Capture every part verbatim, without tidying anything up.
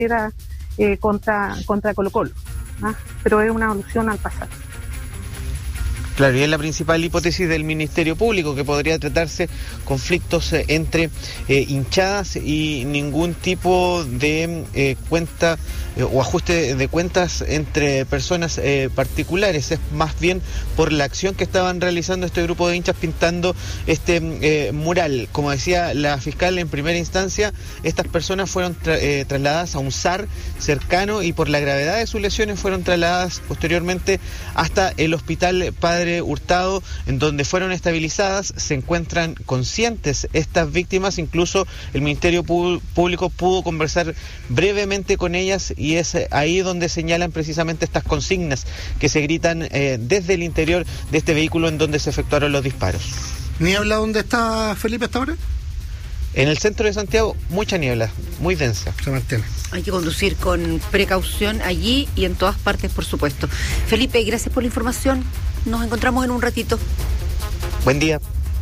hiciera eh, contra, contra Colo-Colo, ¿ah? Pero es una alusión al pasado. Claro, y es la principal hipótesis del Ministerio Público, que podría tratarse conflictos eh, entre eh, hinchadas y ningún tipo de eh, cuenta eh, o ajuste de cuentas entre personas eh, particulares. Es más bien por la acción que estaban realizando este grupo de hinchas pintando este eh, mural. Como decía la fiscal en primera instancia, estas personas fueron tra- eh, trasladadas a un S A R cercano y por la gravedad de sus lesiones fueron trasladadas posteriormente hasta el Hospital Padre Hurtado, en donde fueron estabilizadas. Se encuentran conscientes estas víctimas, incluso el Ministerio Público pudo conversar brevemente con ellas y es ahí donde señalan precisamente estas consignas que se gritan eh, desde el interior de este vehículo en donde se efectuaron los disparos. ¿Niebla dónde está Felipe hasta ahora? En el centro de Santiago, mucha niebla, muy densa. Se mantiene. Hay que conducir con precaución allí y en todas partes, por supuesto. Felipe, gracias por la información. Nos encontramos en un ratito. Buen día.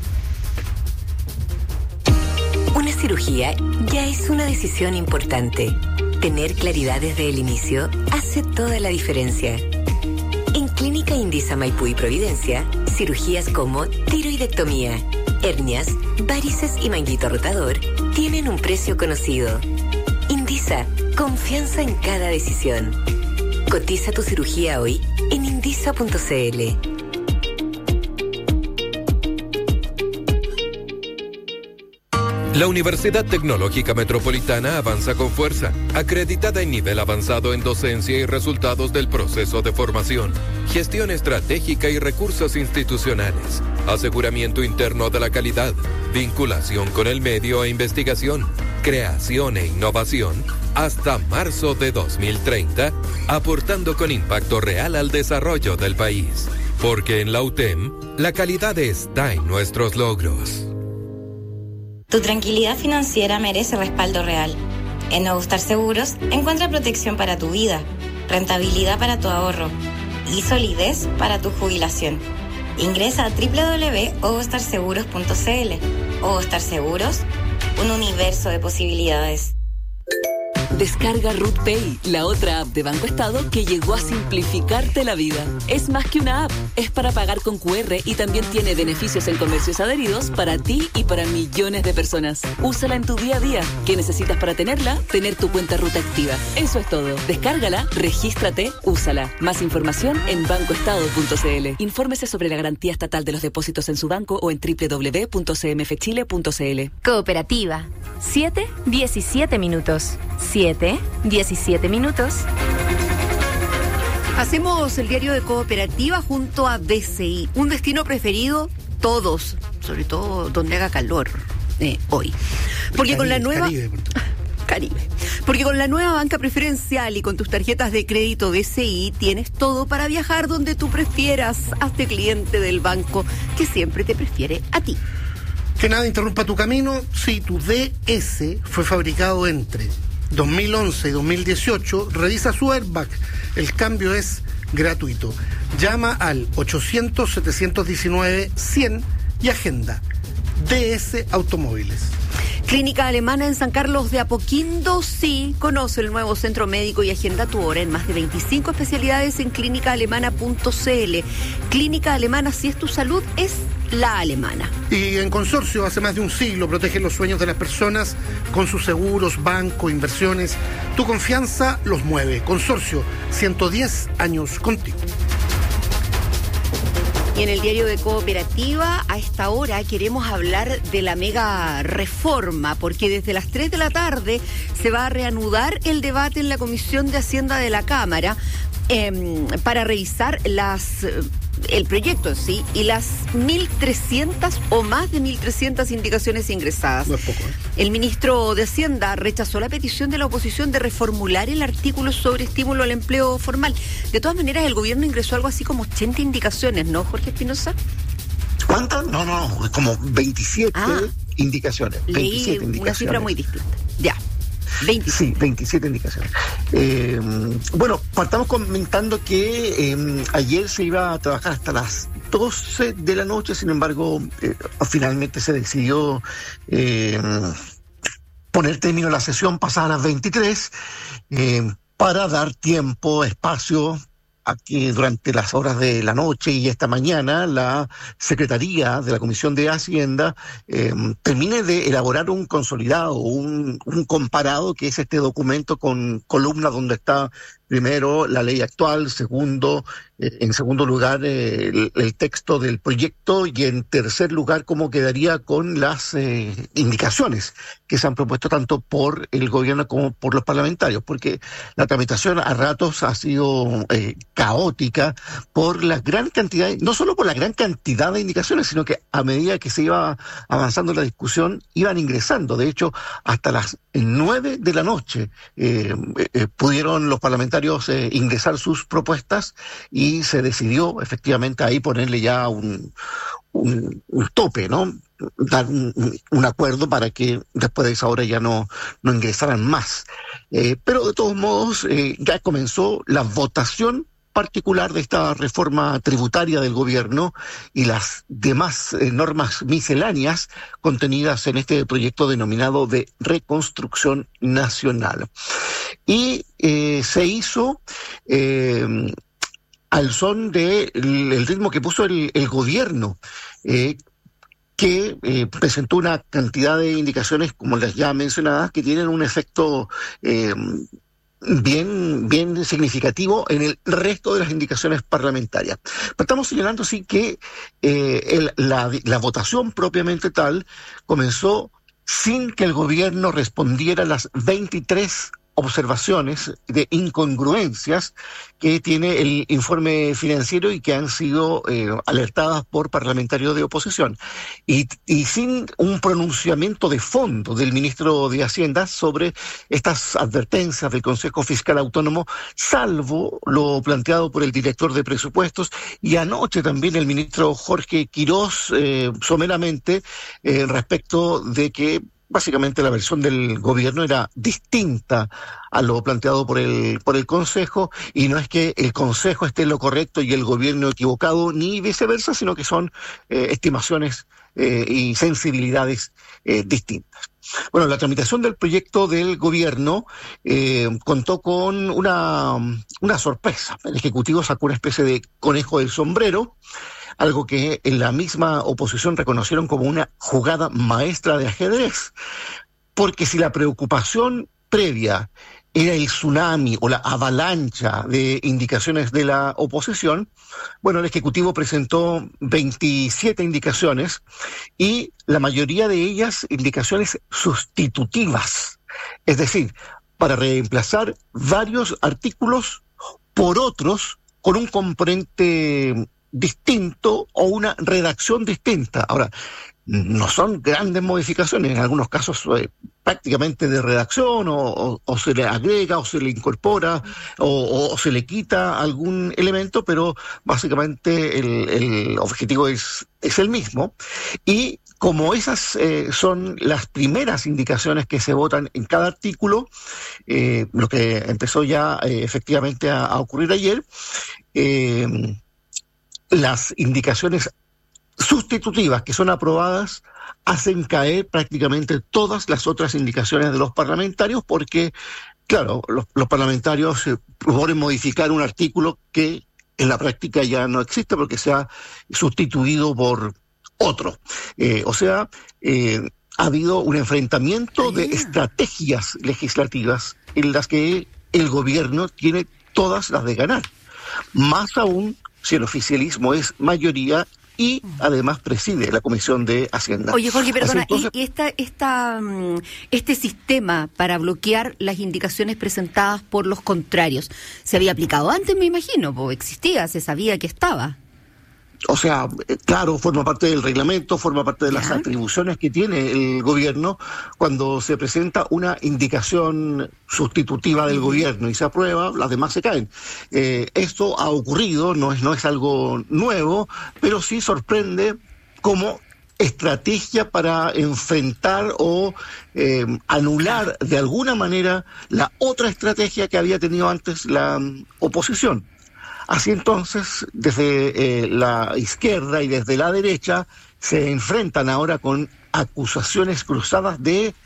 Una cirugía ya es una decisión importante. Tener claridad desde el inicio hace toda la diferencia. En Clínica Indisa Maipú y Providencia, cirugías como tiroidectomía, hernias, varices y manguito rotador tienen un precio conocido. Indisa, confianza en cada decisión. Cotiza tu cirugía hoy en indisa punto c l. La Universidad Tecnológica Metropolitana avanza con fuerza, acreditada en nivel avanzado en docencia y resultados del proceso de formación, gestión estratégica y recursos institucionales, aseguramiento interno de la calidad, vinculación con el medio e investigación, creación e innovación, hasta marzo de dos mil treinta, aportando con impacto real al desarrollo del país. Porque en la U T E M, la calidad está en nuestros logros. Tu tranquilidad financiera merece respaldo real. En Nuevo Star Seguros encuentra protección para tu vida, rentabilidad para tu ahorro y solidez para tu jubilación. Ingresa a doble u doble u doble u punto ovostar seguros punto c l. Ovostar Seguros, un universo de posibilidades. Descarga Ruth Pay, la otra app de Banco Estado que llegó a simplificarte la vida. Es más que una app, es para pagar con cu erre y también tiene beneficios en comercios adheridos para ti y para millones de personas. Úsala en tu día a día. ¿Qué necesitas para tenerla? Tener tu cuenta Ruta activa. Eso es todo. Descárgala, regístrate, úsala. Más información en banco estado punto c l. Infórmese sobre la garantía estatal de los depósitos en su banco o en doble u doble u doble u punto c m f chile punto c l. Cooperativa. siete, diecisiete minutos. siete, diecisiete minutos. Hacemos el diario de Cooperativa junto a B C I. Un destino preferido, todos, sobre todo donde haga calor eh, hoy. Porque Caribe, con la nueva... Caribe, Caribe. Porque con la nueva banca preferencial y con tus tarjetas de crédito B C I tienes todo para viajar donde tú prefieras. Hazte cliente del banco que siempre te prefiere a ti. Que nada interrumpa tu camino si tu D S fue fabricado entre dos mil once y dos mil dieciocho, revisa su airbag. El cambio es gratuito. Llama al ochocientos, setecientos diecinueve, cien y agenda. D S Automóviles. Clínica Alemana en San Carlos de Apoquindo, sí. Conoce el nuevo centro médico y agenda tu hora en más de veinticinco especialidades en clínica alemana punto c l. Clínica Alemana, si es tu salud, es la alemana. Y en Consorcio, hace más de un siglo, protege los sueños de las personas con sus seguros, banco, inversiones. Tu confianza los mueve. Consorcio, ciento diez años contigo. Y en el diario de Cooperativa, a esta hora queremos hablar de la mega reforma, porque desde las tres de la tarde se va a reanudar el debate en la Comisión de Hacienda de la Cámara eh, para revisar las... el proyecto en sí y las mil trescientas o más de mil trescientas indicaciones ingresadas. No es poco, ¿eh? El ministro de Hacienda rechazó la petición de la oposición de reformular el artículo sobre estímulo al empleo formal. De todas maneras, el gobierno ingresó algo así como ochenta indicaciones, ¿no, Jorge Espinosa? ¿Cuántas? No, no, como veintisiete ah, indicaciones. veintisiete leí indicaciones. Una cifra muy distinta. Ya. veintisiete. Sí, veintisiete indicaciones. Eh, bueno, partamos comentando que eh, ayer se iba a trabajar hasta las doce de la noche, sin embargo, eh, finalmente se decidió eh, poner término a la sesión pasadas las veintitrés eh, para dar tiempo, espacio a que durante las horas de la noche y esta mañana la Secretaría de la Comisión de Hacienda eh, termine de elaborar un consolidado, un, un comparado, que es este documento con columnas donde está primero la ley actual, segundo, eh, en segundo lugar eh, el, el texto del proyecto y en tercer lugar cómo quedaría con las eh, indicaciones que se han propuesto tanto por el gobierno como por los parlamentarios, porque la tramitación a ratos ha sido eh, caótica por la gran cantidad, no solo por la gran cantidad de indicaciones, sino que a medida que se iba avanzando la discusión iban ingresando. De hecho, hasta las nueve de la noche eh, eh, pudieron los parlamentarios Eh, ingresar sus propuestas y se decidió efectivamente ahí ponerle ya un, un, un tope, ¿no? Dar un, un acuerdo para que después de esa hora ya no, no ingresaran más. Eh, pero de todos modos eh, ya comenzó la votación particular de esta reforma tributaria del gobierno y las demás eh, normas misceláneas contenidas en este proyecto denominado de Reconstrucción Nacional. Y eh, se hizo eh, al son del de ritmo que puso el, el gobierno, eh, que eh, presentó una cantidad de indicaciones, como las ya mencionadas, que tienen un efecto eh, bien, bien significativo en el resto de las indicaciones parlamentarias. Pero estamos señalando sí que eh, el, la, la votación propiamente tal comenzó sin que el gobierno respondiera a las veintitrés observaciones de incongruencias que tiene el informe financiero y que han sido eh, alertadas por parlamentarios de oposición. Y, y sin un pronunciamiento de fondo del ministro de Hacienda sobre estas advertencias del Consejo Fiscal Autónomo, salvo lo planteado por el director de presupuestos y anoche también el ministro Jorge Quirós eh, someramente eh, respecto de que básicamente la versión del gobierno era distinta a lo planteado por el por el Consejo, y no es que el Consejo esté en lo correcto y el gobierno equivocado, ni viceversa, sino que son eh, estimaciones eh, y sensibilidades eh, distintas. Bueno, la tramitación del proyecto del gobierno eh, contó con una, una sorpresa. El Ejecutivo sacó una especie de conejo del sombrero, algo que en la misma oposición reconocieron como una jugada maestra de ajedrez, porque si la preocupación previa era el tsunami o la avalancha de indicaciones de la oposición, bueno, el Ejecutivo presentó veintisiete indicaciones y la mayoría de ellas indicaciones sustitutivas, es decir, para reemplazar varios artículos por otros con un componente distinto o una redacción distinta. Ahora, no son grandes modificaciones, en algunos casos eh, prácticamente de redacción, o, o, o se le agrega o se le incorpora o, o se le quita algún elemento, pero básicamente el, el objetivo es, es el mismo. Y como esas eh, son las primeras indicaciones que se votan en cada artículo, eh, lo que empezó ya eh, efectivamente a, a ocurrir ayer, eh, las indicaciones sustitutivas que son aprobadas hacen caer prácticamente todas las otras indicaciones de los parlamentarios, porque, claro, los, los parlamentarios eh, proponen modificar un artículo que en la práctica ya no existe porque se ha sustituido por otro. Eh, o sea, eh, ha habido un enfrentamiento de estrategias legislativas en las que el gobierno tiene todas las de ganar. Más aún si el oficialismo es mayoría y además preside la Comisión de Hacienda. Oye, Jorge, perdona, entonces, ¿y esta, esta, este sistema para bloquear las indicaciones presentadas por los contrarios se había aplicado antes, me imagino? Pues existía, se sabía que estaba. O sea, claro, forma parte del reglamento, forma parte de las ¿Ya? atribuciones que tiene el gobierno cuando se presenta una indicación sustitutiva del gobierno y se aprueba, las demás se caen. Eh, esto ha ocurrido, no es, no es algo nuevo, pero sí sorprende como estrategia para enfrentar o eh, anular de alguna manera la otra estrategia que había tenido antes la um, oposición. Así entonces, desde eh, la izquierda y desde la derecha, se enfrentan ahora con acusaciones cruzadas de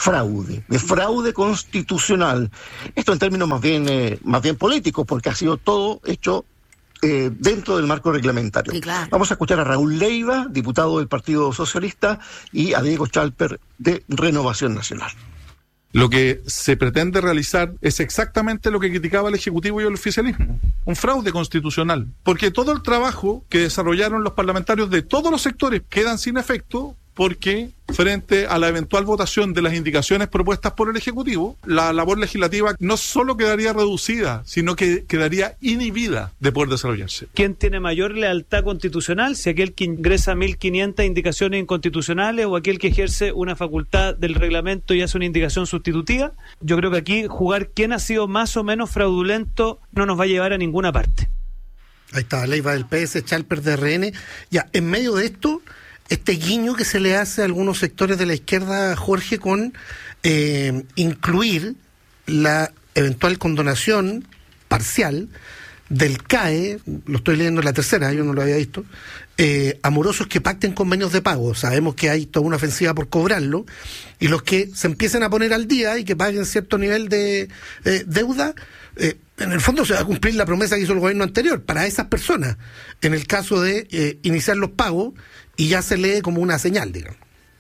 fraude, de fraude constitucional. Esto en términos más bien, eh, más bien políticos, porque ha sido todo hecho eh, dentro del marco reglamentario. Sí, claro. Vamos a escuchar a Raúl Leiva, diputado del Partido Socialista, y a Diego Chalper de Renovación Nacional. Lo que se pretende realizar es exactamente lo que criticaba el Ejecutivo y el oficialismo, un fraude constitucional, porque todo el trabajo que desarrollaron los parlamentarios de todos los sectores quedan sin efecto porque frente a la eventual votación de las indicaciones propuestas por el Ejecutivo, la labor legislativa no solo quedaría reducida, sino que quedaría inhibida de poder desarrollarse. ¿Quién tiene mayor lealtad constitucional? Si aquel que ingresa mil quinientas indicaciones inconstitucionales o aquel que ejerce una facultad del reglamento y hace una indicación sustitutiva. Yo creo que aquí jugar quién ha sido más o menos fraudulento no nos va a llevar a ninguna parte. Ahí está, Leiva del P S, Chalper de R N. Ya, en medio de esto, este guiño que se le hace a algunos sectores de la izquierda, Jorge, con eh, incluir la eventual condonación parcial del C A E, lo estoy leyendo en la tercera, yo no lo había visto, eh, a morosos que pacten convenios de pago. Sabemos que hay toda una ofensiva por cobrarlo, y los que se empiecen a poner al día y que paguen cierto nivel de eh, deuda, eh, en el fondo se va a cumplir la promesa que hizo el gobierno anterior para esas personas, en el caso de eh, iniciar los pagos, y ya se lee como una señal, digamos.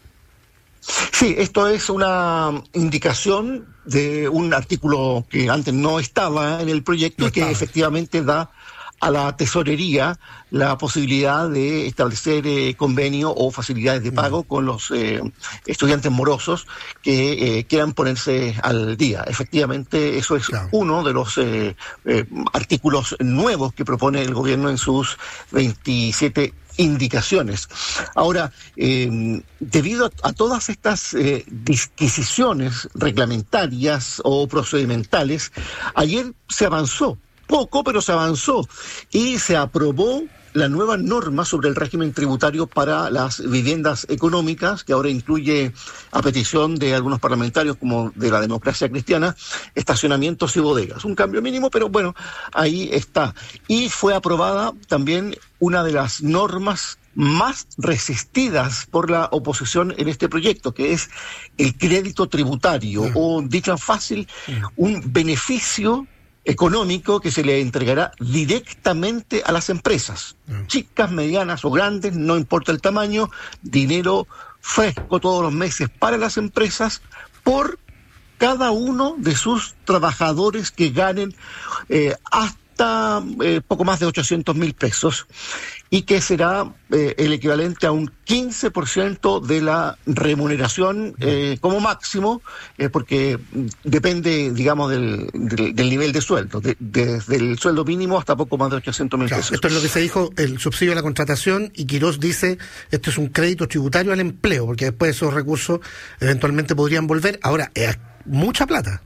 Sí, esto es una indicación de un artículo que antes no estaba en el proyecto, no y que estaba. Efectivamente da a la tesorería la posibilidad de establecer eh, convenio o facilidades de pago mm. con los eh, estudiantes morosos que eh, quieran ponerse al día. Efectivamente, eso es claro. uno de los eh, eh, artículos nuevos que propone el gobierno en sus veintisiete indicaciones. Ahora, eh, debido a, a todas estas eh, disquisiciones reglamentarias o procedimentales, ayer se avanzó, poco, pero se avanzó, y se aprobó la nueva norma sobre el régimen tributario para las viviendas económicas, que ahora incluye, a petición de algunos parlamentarios como de la Democracia Cristiana, estacionamientos y bodegas. Un cambio mínimo, pero bueno, ahí está. Y fue aprobada también una de las normas más resistidas por la oposición en este proyecto, que es el crédito tributario, mm. o dicho fácil, mm. un beneficio económico que se le entregará directamente a las empresas, mm. chicas, medianas o grandes, no importa el tamaño, dinero fresco todos los meses para las empresas por cada uno de sus trabajadores que ganen eh, hasta eh, poco más de ochocientos mil pesos, y que será eh, el equivalente a un quince por ciento de la remuneración eh, como máximo, eh, porque depende, digamos, del, del, del nivel de sueldo, de, de, desde el sueldo mínimo hasta poco más de ochocientos mil claro, pesos. Esto es lo que se dijo, el subsidio a la contratación, y Quirós dice, esto es un crédito tributario al empleo, porque después esos recursos eventualmente podrían volver. Ahora, es mucha plata.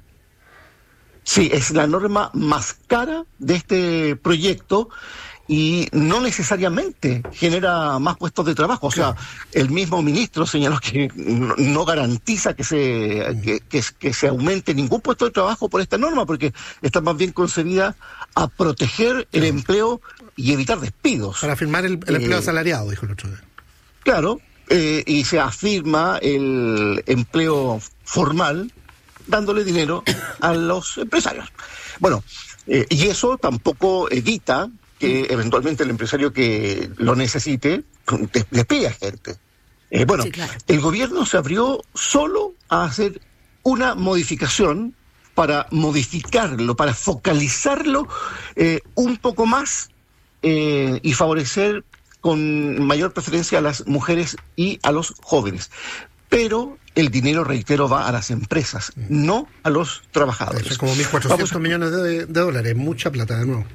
Sí, es la norma más cara de este proyecto, y no necesariamente genera más puestos de trabajo. O sea, claro. el mismo ministro señaló que no, no garantiza que se que, que, que se aumente ningún puesto de trabajo por esta norma, porque está más bien concebida a proteger el empleo y evitar despidos. Para firmar el, el empleo eh, asalariado, dijo el otro día. Claro, eh, y se afirma el empleo formal, dándole dinero a los empresarios. Bueno, eh, y eso tampoco evita que eventualmente el empresario que lo necesite despide a gente. Eh, bueno, sí, claro. El gobierno se abrió solo a hacer una modificación para modificarlo, para focalizarlo eh, un poco más eh, y favorecer con mayor preferencia a las mujeres y a los jóvenes. Pero el dinero, reitero, va a las empresas, mm. no a los trabajadores. Eso es como mil cuatrocientos a... millones de, de dólares, mucha plata de nuevo.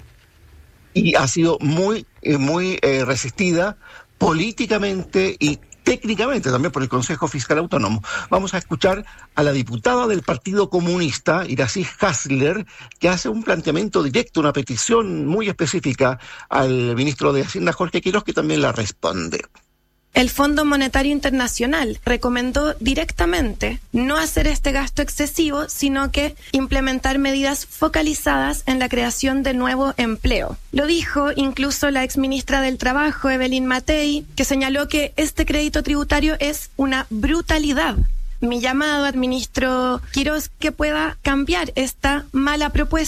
Y ha sido muy, eh, muy eh, resistida políticamente y técnicamente también por el Consejo Fiscal Autónomo. Vamos a escuchar a la diputada del Partido Comunista, Iracy Hasler, que hace un planteamiento directo, una petición muy específica al ministro de Hacienda, Jorge Quirós, que también la responde. El Fondo Monetario Internacional recomendó directamente no hacer este gasto excesivo, sino que implementar medidas focalizadas en la creación de nuevo empleo. Lo dijo incluso la exministra del Trabajo, Evelyn Matei, que señaló que este crédito tributario es una brutalidad mi llamado al ministro Quirós que pueda cambiar esta mala propuesta